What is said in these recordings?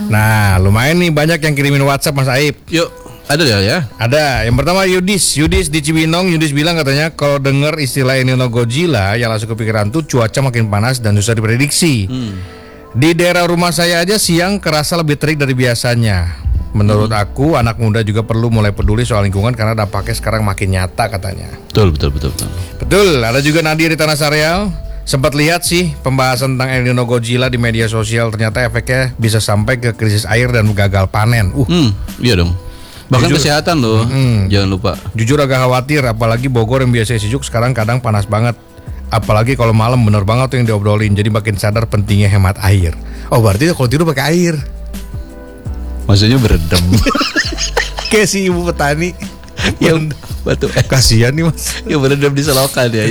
Nah, lumayan nih banyak yang kirimin WhatsApp Mas Aib. Yuk, ada ya? Ada. Yang pertama Yudis di Cibinong. Yudis bilang katanya kalau dengar istilah El Nino Godzilla, yang langsung kepikiran tuh cuaca makin panas dan susah diprediksi. Di daerah rumah saya aja siang kerasa lebih terik dari biasanya. Menurut aku, anak muda juga perlu mulai peduli soal lingkungan karena dampaknya sekarang makin nyata katanya. Betul. Betul, ada juga Nadia di Tanah Sareal. Sempat lihat sih pembahasan tentang El Nino Godzilla di media sosial. Ternyata efeknya bisa sampai ke krisis air dan gagal panen. Iya dong. Bahkan Jujur, kesehatan loh, jangan lupa. Jujur agak khawatir, apalagi Bogor yang biasanya sejuk sekarang kadang panas banget. Apalagi kalau malam bener banget tuh yang diobrolin. Jadi makin sadar pentingnya hemat air. Oh berarti kalau tidur pakai air. Maksudnya berendam. Kayak si ibu petani yang batu kasihan nih Mas. yang berendam di selokan ya.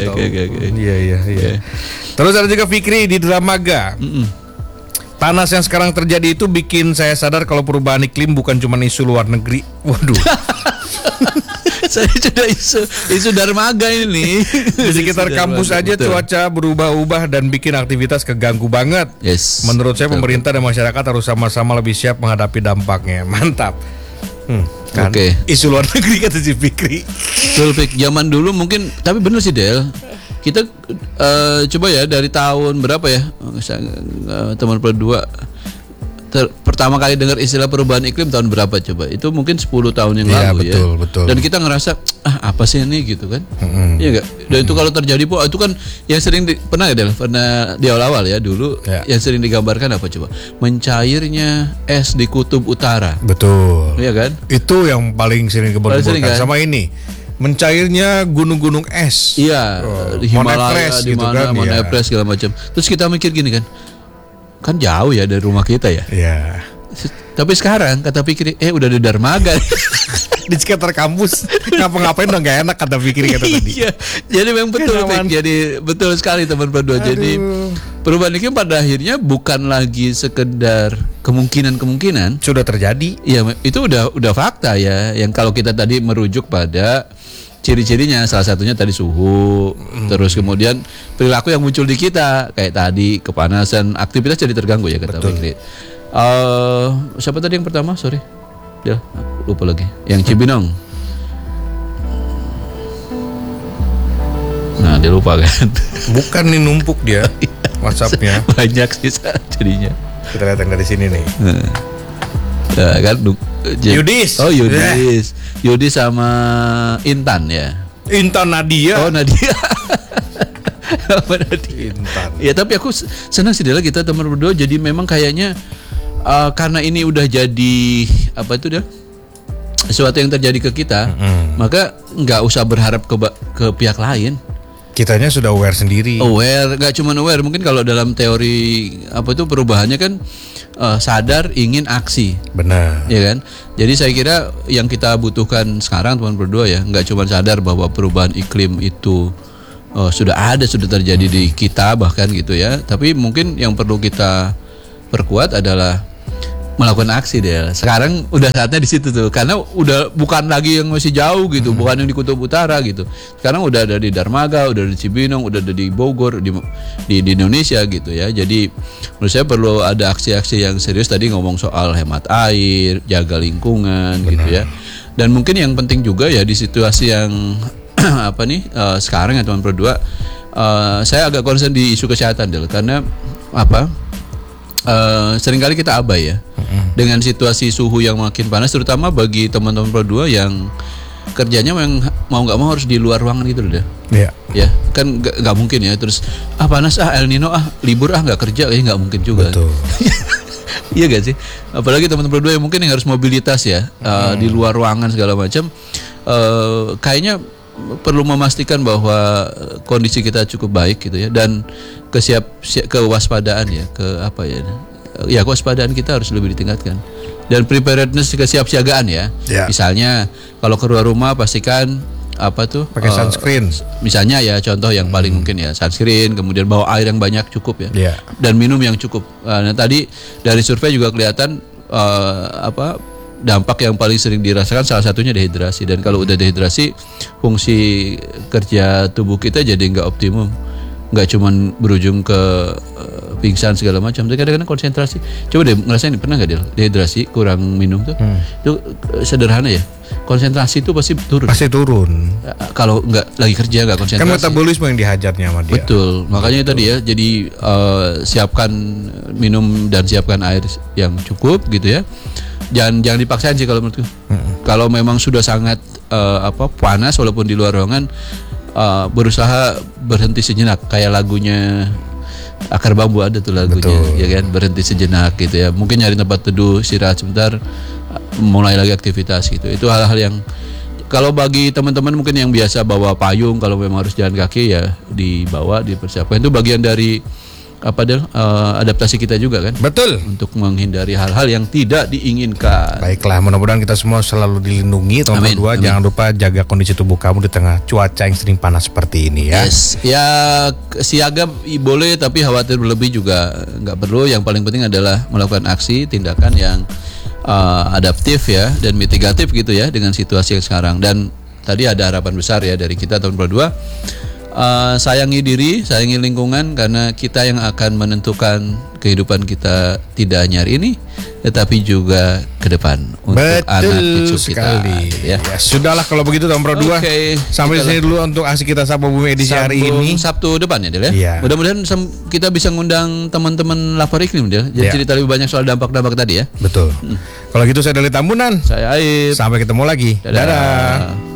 Iya. Terus ada juga Fikri di Dramaga. Panas yang sekarang terjadi itu bikin saya sadar kalau perubahan iklim bukan cuma isu luar negeri. Waduh. Saya sudah isu Darmaga ini. Di sekitar kampus aja cuaca berubah-ubah dan bikin aktivitas keganggu banget. Yes. Menurut saya pemerintah dan masyarakat harus sama-sama lebih siap menghadapi dampaknya. Mantap. Kan? Oke. Isu luar negeri kata si Fikri. Betul, Fik. Zaman dulu mungkin, tapi bener sih Del. Kita coba ya dari tahun berapa ya? Teman berdua pertama kali dengar istilah perubahan iklim tahun berapa coba? Itu mungkin 10 tahun yang lalu betul. Dan kita ngerasa apa sih ini gitu kan? Iya enggak? Dan itu kalau terjadi itu kan yang sering pernah di awal-awal ya dulu yang sering digambarkan apa coba? Mencairnya es di kutub utara. Betul. Iya kan? Itu yang paling sering keberatan kan? Sama ini. Mencairnya gunung-gunung es. Iya, di Himalaya di mana, Mount Everest segala macam. Terus kita mikir gini kan jauh ya dari rumah kita ya. Iya. Tapi sekarang kata Fikri, udah di Darmaga. Di sekitar kampus ngapa-ngapain udah gak enak kata Fikri kata tadi. Iya. Jadi memang betul, jadi betul sekali teman berdua. Jadi perubahan iklim pada akhirnya bukan lagi sekedar kemungkinan sudah terjadi. Iya, itu udah fakta ya. Yang kalau kita tadi merujuk pada ciri-cirinya, salah satunya tadi suhu, terus kemudian perilaku yang muncul di kita kayak tadi kepanasan, aktivitas jadi terganggu ya kata Fikri. Siapa tadi yang pertama? Sorry, dia lupa lagi. Yang Cibinong. Nah dia lupa kan? Bukan nih numpuk dia WhatsAppnya. Banyak sih jadinya. Kita lihat yang dari sini nih. Nah, kan Yudis. Oh Yudis. Yudis sama Intan ya. Intan Nadia. Oh Nadia. Intan. Ya tapi aku senang sih Dela kita teman berdua. Jadi memang kayaknya karena ini udah jadi apa itu dah sesuatu yang terjadi ke kita, maka nggak usah berharap ke pihak lain. Kitanya sudah aware sendiri. Aware, nggak cuma aware. Mungkin kalau dalam teori apa itu perubahannya kan sadar, ingin, aksi. Benar. Ya kan. Jadi saya kira yang kita butuhkan sekarang teman berdua ya, nggak cuma sadar bahwa perubahan iklim itu sudah terjadi di kita bahkan gitu ya. Tapi mungkin yang perlu kita perkuat adalah melakukan aksi deh. Sekarang udah saatnya di situ tuh, karena udah bukan lagi yang masih jauh gitu, bukan yang di Kutub Utara gitu. Sekarang udah ada di Darmaga, udah ada di Cibinong, udah ada di Bogor, di Indonesia gitu ya. Jadi menurut saya perlu ada aksi-aksi yang serius. Tadi ngomong soal hemat air, jaga lingkungan. Benar. Gitu ya. Dan mungkin yang penting juga ya di situasi yang apa nih sekarang ya teman berdua, saya agak concern di isu kesehatan deh, karena apa? Seringkali kita abai ya dengan situasi suhu yang makin panas, terutama bagi teman-teman berdua yang kerjanya memang mau nggak mau harus di luar ruangan gitu loh deh. Iya. Ya kan nggak mungkin ya terus panas El Nino libur nggak kerja nggak mungkin juga. Betul. Iya gak sih, apalagi teman-teman berdua yang mungkin yang harus mobilitas ya di luar ruangan segala macam, kayaknya perlu memastikan bahwa kondisi kita cukup baik gitu ya, dan kewaspadaan ya, kewaspadaan kita harus lebih ditingkatkan, dan preparedness, kesiapsiagaan ya. Misalnya kalau keluar rumah pastikan pakai sunscreen. Misalnya ya contoh yang paling mungkin ya sunscreen, kemudian bawa air yang banyak cukup ya. Dan minum yang cukup. Nah tadi dari survei juga kelihatan dampak yang paling sering dirasakan salah satunya dehidrasi, dan kalau udah dehidrasi fungsi kerja tubuh kita jadi nggak optimum, nggak cuman berujung ke pingsan segala macam. Tapi kadang-kadang konsentrasi. Coba deh ngerasain, pernah nggak dehidrasi, kurang minum tuh? Itu sederhana ya. Konsentrasi itu pasti turun. Pasti turun. Kalau nggak lagi kerja nggak konsentrasi. Kan metabolisme yang dihajarnya sama dia. Betul. Makanya tadi ya. Jadi siapkan minum dan siapkan air yang cukup gitu ya. Jangan dipaksain sih kalau menurutku. Kalau memang sudah sangat panas walaupun di luar ruangan, berusaha berhenti sejenak, kayak lagunya Akar Bambu ada tuh lagunya. Betul. Ya kan, berhenti sejenak gitu ya. Mungkin nyari tempat teduh, istirahat sebentar, mulai lagi aktivitas gitu. Itu hal-hal yang kalau bagi teman-teman mungkin yang biasa bawa payung, kalau memang harus jalan kaki ya dibawa, dipersiapkan. Itu bagian dari adaptasi kita juga kan. Betul. Untuk menghindari hal-hal yang tidak diinginkan. Baiklah, mudah-mudahan kita semua selalu dilindungi. Tahun kedua, jangan lupa jaga kondisi tubuh kamu di tengah cuaca yang sering panas seperti ini ya. Yes. Ya siaga boleh, tapi khawatir berlebih juga nggak perlu. Yang paling penting adalah melakukan aksi, tindakan yang adaptif ya dan mitigatif gitu ya dengan situasi yang sekarang. Dan tadi ada harapan besar ya dari kita tahun kedua. Sayangi diri, sayangi lingkungan, karena kita yang akan menentukan kehidupan kita tidak hanya hari ini, tetapi juga ke depan untuk anak cucu kita. Ya. Sudahlah kalau begitu tahun Pro 2. Sampai sini dulu untuk aksi kita Sapa Bumi edisi hari ini. Sabtu depan ya, Del ya. Iya. Mudah-mudahan kita bisa ngundang teman-teman lapor iklim, Del. Jadi cerita lebih banyak soal dampak-dampak tadi ya. Betul. Kalau gitu saya Dali Tambunan. Saya Aib. Sampai ketemu lagi. Dadah.